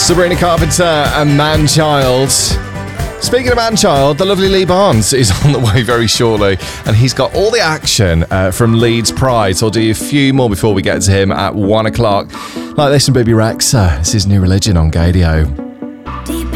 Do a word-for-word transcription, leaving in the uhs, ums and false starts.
Sabrina Carpenter and Man-Child. Speaking of Man-Child, the lovely Lee Barnes is on the way very shortly, and he's got all the action uh, from Leeds Pride. So I'll do a few more before we get to him at one o'clock. Like this from Baby Rexa. This is New Religion on Gadio.